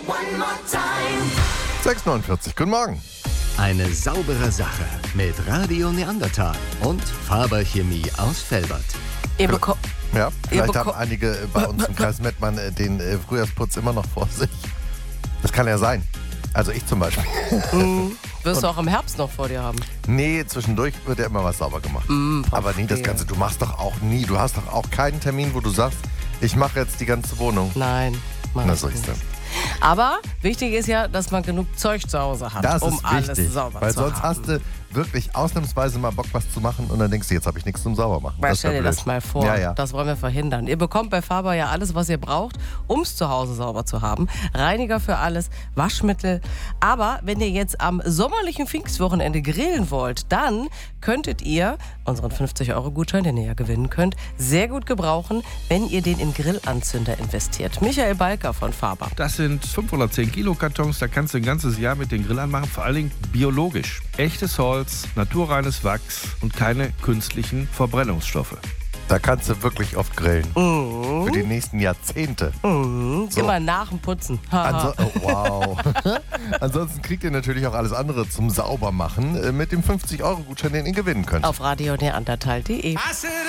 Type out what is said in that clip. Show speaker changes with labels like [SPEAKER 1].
[SPEAKER 1] 6:49, guten Morgen.
[SPEAKER 2] Eine saubere Sache mit Radio Neandertal und Faber Chemie aus Velbert.
[SPEAKER 1] Ja, vielleicht haben einige bei uns im Kreis Mettmann den Frühjahrsputz immer noch vor sich. Das kann ja sein. Also ich zum Beispiel.
[SPEAKER 3] Wirst du auch im Herbst noch vor dir haben?
[SPEAKER 1] Nee, zwischendurch wird ja immer was sauber gemacht. Aber nie das Ganze. Du machst doch auch nie. Du hast doch auch keinen Termin, wo du sagst, ich mache jetzt die ganze Wohnung.
[SPEAKER 3] Nein, mach
[SPEAKER 1] Na,
[SPEAKER 3] ich
[SPEAKER 1] so ist
[SPEAKER 3] nicht.
[SPEAKER 1] das.
[SPEAKER 3] Aber wichtig ist ja, dass man genug Zeug zu Hause hat,
[SPEAKER 1] Das
[SPEAKER 3] um
[SPEAKER 1] ist
[SPEAKER 3] alles
[SPEAKER 1] wichtig,
[SPEAKER 3] sauber
[SPEAKER 1] weil
[SPEAKER 3] zu
[SPEAKER 1] sonst
[SPEAKER 3] haben.
[SPEAKER 1] hast du wirklich ausnahmsweise mal Bock, was zu machen und dann denkst du, jetzt habe ich nichts zum Saubermachen.
[SPEAKER 3] Weil
[SPEAKER 1] Das
[SPEAKER 3] stell
[SPEAKER 1] wär
[SPEAKER 3] dir
[SPEAKER 1] blöd.
[SPEAKER 3] das mal vor,
[SPEAKER 1] Ja.
[SPEAKER 3] das wollen wir verhindern. Ihr bekommt bei Faber ja alles, was ihr braucht, um es zu Hause sauber zu haben. Reiniger für alles, Waschmittel. Aber wenn ihr jetzt am sommerlichen Pfingstwochenende grillen wollt, dann könntet ihr unseren 50-Euro-Gutschein, den ihr ja gewinnen könnt, sehr gut gebrauchen, wenn ihr den in Grillanzünder investiert. Michael Balker von Faber.
[SPEAKER 4] Das sind 510 Kilo Kartons, da kannst du ein ganzes Jahr mit den Grillern machen, vor allen Dingen biologisch. Echtes Holz, naturreines Wachs und keine künstlichen Verbrennungsstoffe.
[SPEAKER 1] Da kannst du wirklich oft grillen. Für die nächsten Jahrzehnte. So.
[SPEAKER 3] Immer nach dem Putzen.
[SPEAKER 1] Wow. Ansonsten kriegt ihr natürlich auch alles andere zum Saubermachen mit dem 50-Euro-Gutschein, den ihr gewinnen könnt.
[SPEAKER 3] Auf radioneandertal.de.